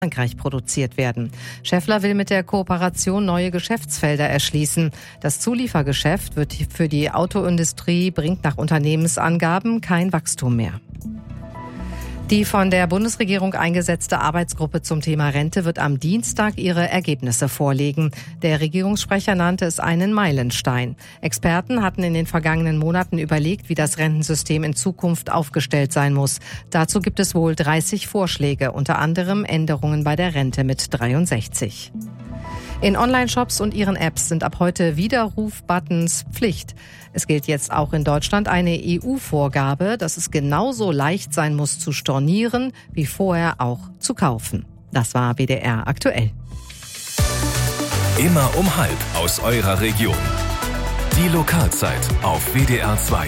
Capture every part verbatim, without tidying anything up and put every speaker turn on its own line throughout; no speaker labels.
Frankreich produziert werden. Schaeffler will mit der Kooperation neue Geschäftsfelder erschließen. Das Zuliefergeschäft wird für die Autoindustrie bringt nach Unternehmensangaben kein Wachstum mehr. Die von der Bundesregierung eingesetzte Arbeitsgruppe zum Thema Rente wird am Dienstag ihre Ergebnisse vorlegen. Der Regierungssprecher nannte es einen Meilenstein. Experten hatten in den vergangenen Monaten überlegt, wie das Rentensystem in Zukunft aufgestellt sein muss. Dazu gibt es wohl dreißig Vorschläge, unter anderem Änderungen bei der Rente mit dreiundsechzig. In Online-Shops und ihren Apps sind ab heute Widerruf-Buttons Pflicht. Es gilt jetzt auch in Deutschland eine E U-Vorgabe, dass es genauso leicht sein muss zu stornieren, wie vorher auch zu kaufen. Das war W D R aktuell.
Immer um halb aus eurer Region. Die Lokalzeit auf W D R zwei.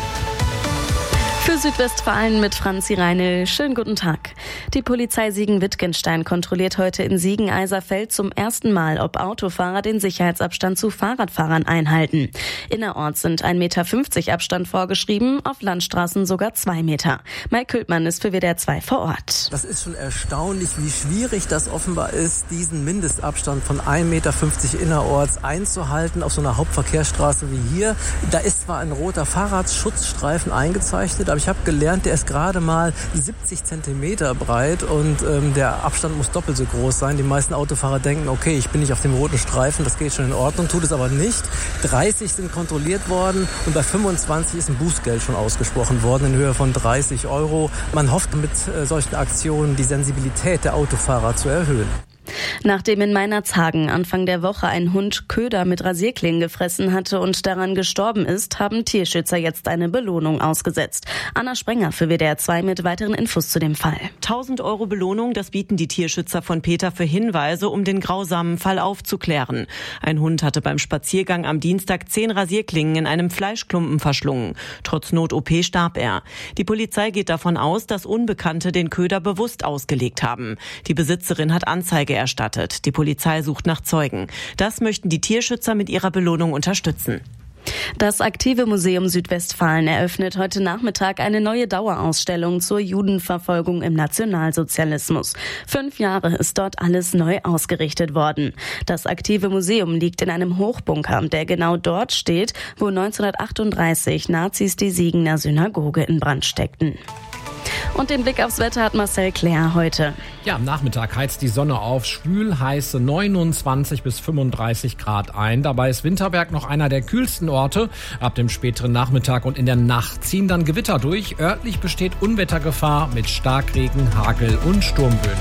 Für Südwestfalen mit Franzi Reinl. Schönen guten Tag. Die Polizei Siegen-Wittgenstein kontrolliert heute in Siegen-Eiserfeld zum ersten Mal, ob Autofahrer den Sicherheitsabstand zu Fahrradfahrern einhalten. Innerorts sind ein Meter fünfzig Abstand vorgeschrieben, auf Landstraßen sogar zwei Meter. Mike Kültmann ist für W D R zwei vor Ort.
Das ist schon erstaunlich, wie schwierig das offenbar ist, diesen Mindestabstand von ein Meter fünfzig innerorts einzuhalten auf so einer Hauptverkehrsstraße wie hier. Da ist zwar ein roter Fahrradschutzstreifen eingezeichnet, aber ich habe gelernt, der ist gerade mal siebzig Zentimeter breit und ähm, der Abstand muss doppelt so groß sein. Die meisten Autofahrer denken, okay, ich bin nicht auf dem roten Streifen, das geht schon in Ordnung, tut es aber nicht. dreißig sind kontrolliert worden und bei fünfundzwanzig ist ein Bußgeld schon ausgesprochen worden in Höhe von dreißig Euro. Man hofft mit äh, solchen Aktionen die Sensibilität der Autofahrer zu erhöhen.
Nachdem in Meinerzhagen Anfang der Woche ein Hund Köder mit Rasierklingen gefressen hatte und daran gestorben ist, haben Tierschützer jetzt eine Belohnung ausgesetzt. Anna Sprenger für W D R zwei mit weiteren Infos zu dem Fall.
tausend Euro Belohnung, das bieten die Tierschützer von Peter für Hinweise, um den grausamen Fall aufzuklären. Ein Hund hatte beim Spaziergang am Dienstag zehn Rasierklingen in einem Fleischklumpen verschlungen. Trotz Not-O P starb er. Die Polizei geht davon aus, dass Unbekannte den Köder bewusst ausgelegt haben. Die Besitzerin hat Anzeige erstattet. Die Polizei sucht nach Zeugen. Das möchten die Tierschützer mit ihrer Belohnung unterstützen.
Das Aktive Museum Südwestfalen eröffnet heute Nachmittag eine neue Dauerausstellung zur Judenverfolgung im Nationalsozialismus. Fünf Jahre ist dort alles neu ausgerichtet worden. Das Aktive Museum liegt in einem Hochbunker, der genau dort steht, wo neunzehnhundertachtunddreißig Nazis die Siegener Synagoge in Brand steckten. Und den Blick aufs Wetter hat Marcel Claire heute.
Ja, am Nachmittag heizt die Sonne auf, schwül heiße neunundzwanzig bis fünfunddreißig Grad ein. Dabei ist Winterberg noch einer der kühlsten Orte. Ab dem späteren Nachmittag und in der Nacht ziehen dann Gewitter durch. Örtlich besteht Unwettergefahr mit Starkregen, Hagel und Sturmböen.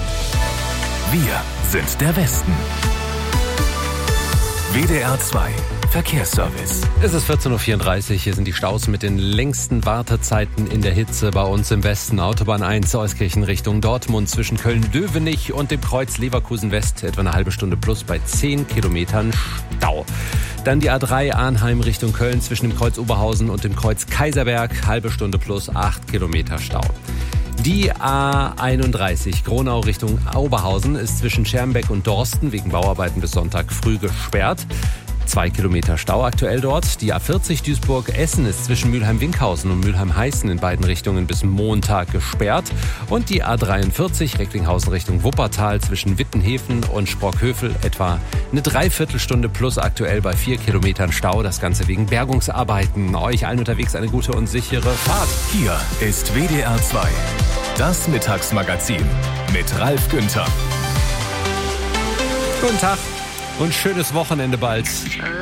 Wir sind der Westen. W D R zwei Verkehrsservice.
Es ist vierzehn Uhr vierunddreißig. Hier sind die Staus mit den längsten Wartezeiten in der Hitze bei uns im Westen. Autobahn eins Euskirchen Richtung Dortmund zwischen Köln-Dövenich und dem Kreuz Leverkusen-West. Etwa eine halbe Stunde plus bei zehn Kilometern Stau. Dann die A drei Arnheim Richtung Köln zwischen dem Kreuz Oberhausen und dem Kreuz Kaiserberg. Halbe Stunde plus acht Kilometer Stau. Die A einunddreißig Gronau Richtung Oberhausen ist zwischen Schermbeck und Dorsten wegen Bauarbeiten bis Sonntag früh gesperrt. Zwei Kilometer Stau aktuell dort. Die A vierzig Duisburg-Essen ist zwischen Mülheim-Winkhausen und Mülheim-Heißen in beiden Richtungen bis Montag gesperrt. Und die A dreiundvierzig Recklinghausen Richtung Wuppertal zwischen Wittenhäfen und Sprockhövel etwa eine Dreiviertelstunde plus aktuell bei vier Kilometern Stau. Das Ganze wegen Bergungsarbeiten. Euch allen unterwegs eine gute und sichere Fahrt.
Hier ist W D R zwei. Das Mittagsmagazin mit Ralf Günther.
Guten Tag und schönes Wochenende bald.